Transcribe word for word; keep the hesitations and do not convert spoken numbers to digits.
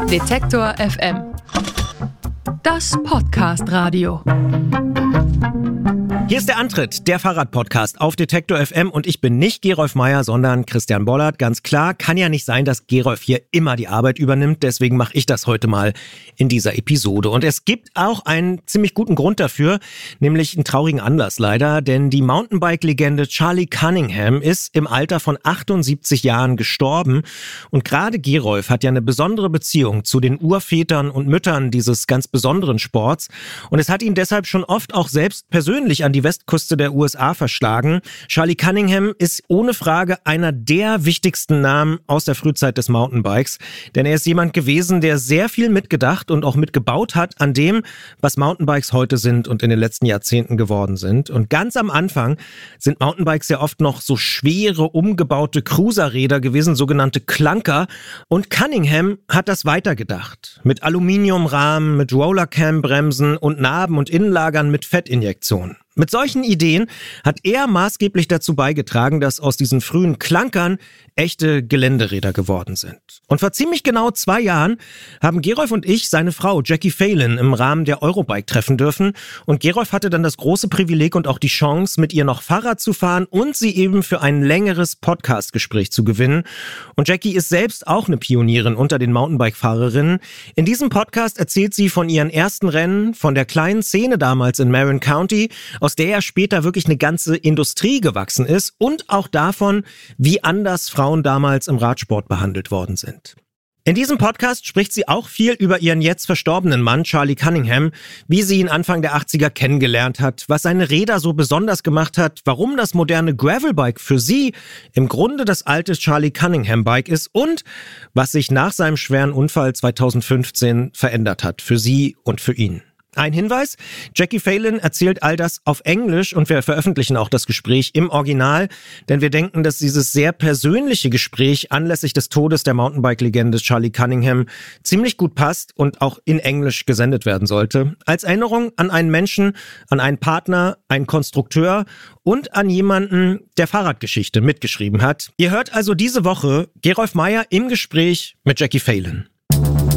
Detektor F M. Das Podcast-Radio. Hier ist der Antritt, der Fahrrad-Podcast auf Detektor F M und ich bin nicht Gerolf Meyer, sondern Christian Bollert. Ganz klar, kann ja nicht sein, dass Gerolf hier immer die Arbeit übernimmt, deswegen mache ich das heute mal in dieser Episode. Und es gibt auch einen ziemlich guten Grund dafür, nämlich einen traurigen Anlass leider, denn die Mountainbike-Legende Charlie Cunningham ist im Alter von achtundsiebzig Jahren gestorben und gerade Gerolf hat ja eine besondere Beziehung zu den Urvätern und Müttern dieses ganz besonderen Sports und es hat ihn deshalb schon oft auch selbst persönlich an die Westküste der U S A verschlagen. Charlie Cunningham ist ohne Frage einer der wichtigsten Namen aus der Frühzeit des Mountainbikes, denn er ist jemand gewesen, der sehr viel mitgedacht und auch mitgebaut hat an dem, was Mountainbikes heute sind und in den letzten Jahrzehnten geworden sind. Und ganz am Anfang sind Mountainbikes ja oft noch so schwere, umgebaute Cruiserräder gewesen, sogenannte Clunker. Und Cunningham hat das weitergedacht. Mit Aluminiumrahmen, mit Rollercam-Bremsen und Narben und Innenlagern mit Fettinjektionen. Mit solchen Ideen hat er maßgeblich dazu beigetragen, dass aus diesen frühen Clunkern echte Geländeräder geworden sind. Und vor ziemlich genau zwei Jahren haben Gerolf und ich seine Frau Jackie Phelan im Rahmen der Eurobike treffen dürfen. Und Gerolf hatte dann das große Privileg und auch die Chance, mit ihr noch Fahrrad zu fahren und sie eben für ein längeres Podcast-Gespräch zu gewinnen. Und Jackie ist selbst auch eine Pionierin unter den Mountainbike-Fahrerinnen. In diesem Podcast erzählt sie von ihren ersten Rennen, von der kleinen Szene damals in Marin County, aus der ja später wirklich eine ganze Industrie gewachsen ist und auch davon, wie anders Frauen damals im Radsport behandelt worden sind. In diesem Podcast spricht sie auch viel über ihren jetzt verstorbenen Mann Charlie Cunningham, wie sie ihn Anfang der achtziger kennengelernt hat, was seine Räder so besonders gemacht hat, warum das moderne Gravelbike für sie im Grunde das alte Charlie Cunningham Bike ist und was sich nach seinem schweren Unfall zweitausendfünfzehn verändert hat für sie und für ihn. Ein Hinweis, Jackie Phelan erzählt all das auf Englisch und wir veröffentlichen auch das Gespräch im Original, denn wir denken, dass dieses sehr persönliche Gespräch anlässlich des Todes der Mountainbike-Legende Charlie Cunningham ziemlich gut passt und auch in Englisch gesendet werden sollte. Als Erinnerung an einen Menschen, an einen Partner, einen Konstrukteur und an jemanden, der Fahrradgeschichte mitgeschrieben hat. Ihr hört also diese Woche Gerolf Meyer im Gespräch mit Jackie Phelan.